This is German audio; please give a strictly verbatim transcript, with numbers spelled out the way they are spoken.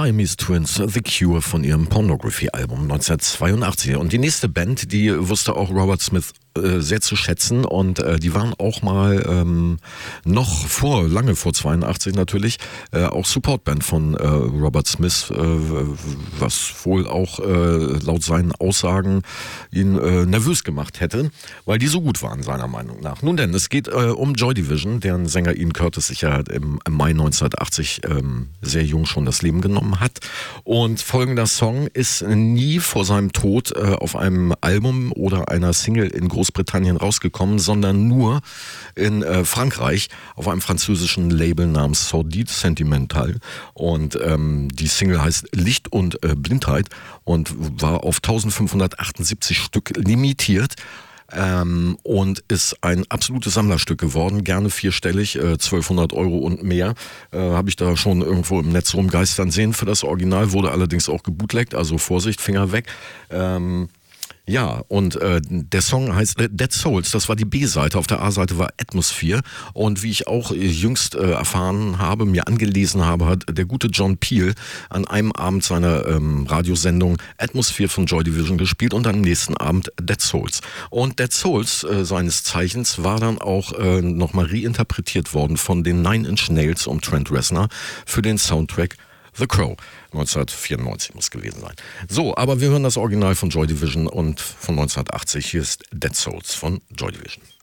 Siamese Twins, The Cure von ihrem Pornography-Album neunzehnhundertzweiundachtzig. Und die nächste Band, die wusste auch Robert Smith äh, sehr zu schätzen, und äh, die waren auch mal ähm, noch vor, lange vor zweiundachtzig natürlich, äh, auch Supportband von äh, Robert Smith, äh, was wohl auch äh, laut seinen Aussagen ihn äh, nervös gemacht hätte, weil die so gut waren, seiner Meinung nach. Nun denn, es geht äh, um Joy Division, deren Sänger Ian Curtis sich ja im, im Mai neunzehnhundertachtzig ähm, sehr jung schon das Leben genommen hat. Und folgender Song ist nie vor seinem Tod äh, auf einem Album oder einer Single in Großbritannien rausgekommen, sondern nur in äh, Frankreich auf einem französischen Label namens Sordide Sentimental. Und ähm, die Single heißt Licht und äh, Blindheit und war auf eintausendfünfhundertachtundsiebzig Stück limitiert. Ähm, und ist ein absolutes Sammlerstück geworden, gerne vierstellig, äh, zwölfhundert Euro und mehr, äh, habe ich da schon irgendwo im Netz rumgeistern sehen für das Original, wurde allerdings auch gebootleggt, also Vorsicht, Finger weg. Ähm, Ja, und äh, der Song heißt äh, Dead Souls, das war die B-Seite, auf der A-Seite war Atmosphere, und wie ich auch äh, jüngst äh, erfahren habe, mir angelesen habe, hat der gute John Peel an einem Abend seiner ähm, Radiosendung Atmosphere von Joy Division gespielt und am nächsten Abend Dead Souls. Und Dead Souls äh, seines Zeichens war dann auch äh, nochmal reinterpretiert worden von den Nine Inch Nails um Trent Reznor für den Soundtrack The Crow. neunzehnhundertvierundneunzig muss gewesen sein. So, aber wir hören das Original von Joy Division und von neunzehnhundertachtzig. Hier ist Dead Souls von Joy Division.